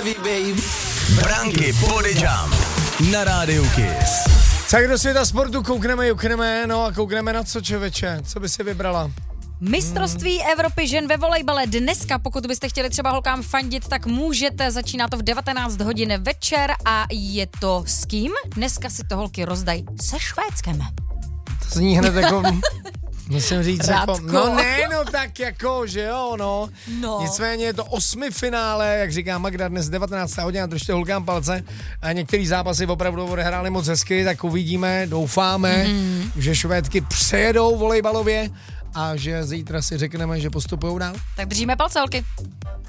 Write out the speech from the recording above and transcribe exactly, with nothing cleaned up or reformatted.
baby, baby. Branky Bodejump na rádiu Kiss. Tak do světa sportu koukneme, koukneme, no a koukneme na co, čověče, co by si vybrala? Mistrovství Evropy žen ve volejbale dneska, pokud byste chtěli třeba holkám fandit, tak můžete, začíná to v devatenáct hodin večer a je to s kým? Dneska si to holky rozdají se Švédskem. To zní hned jako, musím říct, Rádko. jako, no ne, no tak jako, že jo, no. no. Nicméně je to osmi finále, jak říká Magda, dnes devatenáct hodin, držte holkám palce a některý zápasy opravdu odehrály moc hezky, tak uvidíme, doufáme, mm. že Švédky přejedou volejbalově a že zítra si řekneme, že postupujou dál. Tak držíme palce, holky.